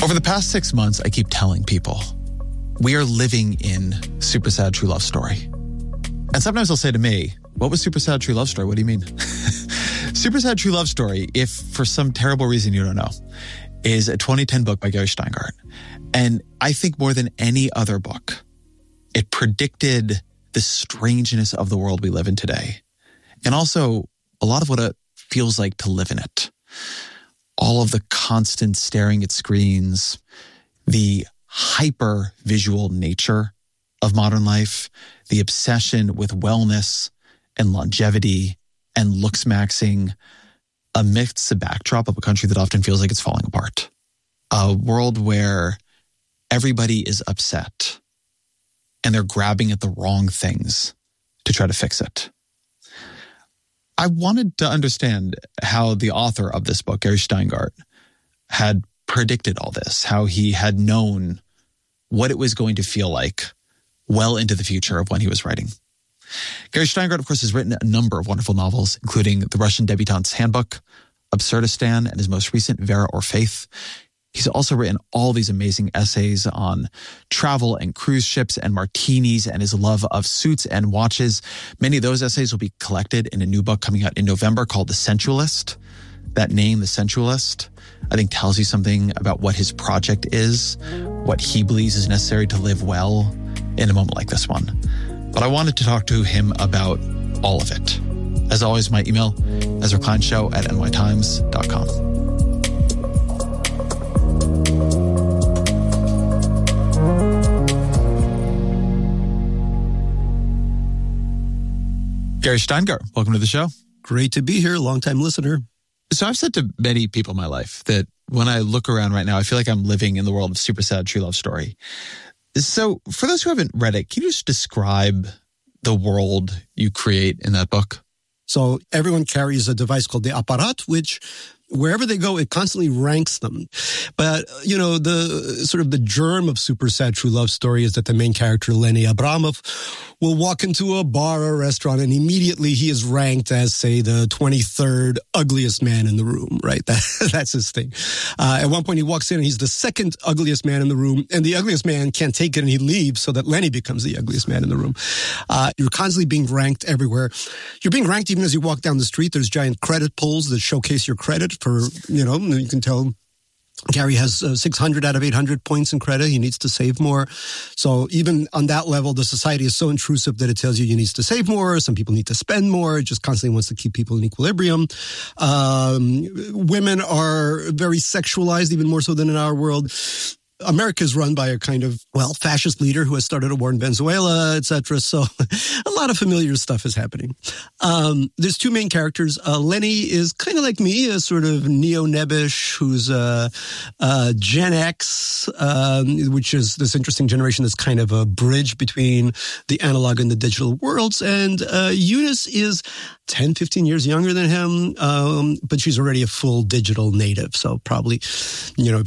Over the past 6 months, I keep telling people, we are living in Super Sad True Love Story. And sometimes they'll say to me, what was Super Sad True Love Story? What do you mean? Super Sad True Love Story, if for some terrible reason you don't know, is a 2010 book by Gary Shteyngart. And I think more than any other book, it predicted the strangeness of the world we live in today. And also a lot of what it feels like to live in it. All of the constant staring at screens, the hyper visual nature of modern life, the obsession with wellness and longevity and looks maxing amidst the backdrop of a country that often feels like it's falling apart. A world where everybody is upset and they're grabbing at the wrong things to try to fix it. I wanted to understand how the author of this book, Gary Shteyngart, had predicted all this, how he had known what it was going to feel like well into the future of when he was writing. Gary Shteyngart, of course, has written a number of wonderful novels, including The Russian Debutante's Handbook, Absurdistan, and his most recent, Vera or Faith. He's also written all these amazing essays on travel and cruise ships and martinis and his love of suits and watches. Many of those essays will be collected in a new book coming out in November called The Sensualist. That name, The Sensualist, I think tells you something about what his project is, what he believes is necessary to live well in a moment like this one. But I wanted to talk to him about all of it. As always, my email, EzraKleinShow@nytimes.com. Gary Shteyngart, welcome to the show. Great to be here, longtime listener. So I've said to many people in my life that when I look around right now, I feel like I'm living in the world of Super Sad True Love Story. So for those who haven't read it, can you just describe the world you create in that book? So everyone carries a device called the Aparat, which wherever they go, it constantly ranks them. But, you know, the germ of Super Sad True Love Story is that the main character, Lenny Abramov, will walk into a bar or a restaurant and immediately he is ranked as, say, the 23rd ugliest man in the room, right? That's his thing. At one point he walks in and he's the second ugliest man in the room and the ugliest man can't take it and he leaves so that Lenny becomes the ugliest man in the room. You're constantly being ranked everywhere. You're being ranked even as you walk down the street. There's giant credit pulls that showcase your credit for, you know, you can tell Gary has 600 out of 800 points in credit. He needs to save more. So even on that level, the society is so intrusive that it tells you need to save more. Some people need to spend more. It just constantly wants to keep people in equilibrium. Women are very sexualized, even more so than in our world. America is run by a kind of, fascist leader who has started a war in Venezuela, etc. So a lot of familiar stuff is happening. There's two main characters. Lenny is kind of like me, a sort of neo-nebbish who's Gen X, which is this interesting generation that's kind of a bridge between the analog and the digital worlds. And Eunice is 10, 15 years younger than him, but she's already a full digital native. So probably, you know,